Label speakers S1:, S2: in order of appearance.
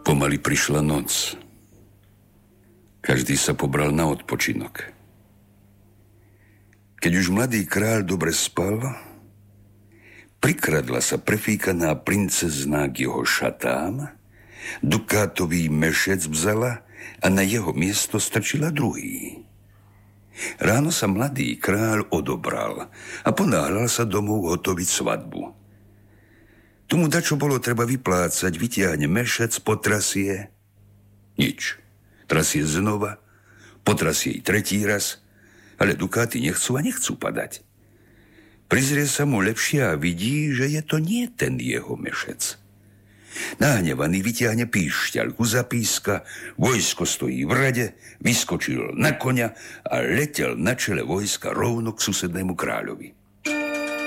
S1: Pomaly prišla noc. Každý sa pobral na odpočinok. Keď už mladý kráľ dobre spal, prikradla sa prefíkaná princezná k jeho šatám, dukátový mešec vzala a na jeho miesto strčila druhý. Ráno sa mladý kráľ odobral a ponáhľal sa domov hotoviť svadbu. Tomu dačo bolo treba vyplácať, vytiahne mešec, potrasie. Nič. Trasie znova, potrasie jej tretí raz, ale dukáty nechcú a nechcú padať. Prizrie sa mu lepšie a vidí, že je to nie ten jeho mešec. Nahnevaný vytiahne píšťalku, zapíska, vojsko stojí v rade, vyskočil na koňa a letel na čele vojska rovno k susednému kráľovi.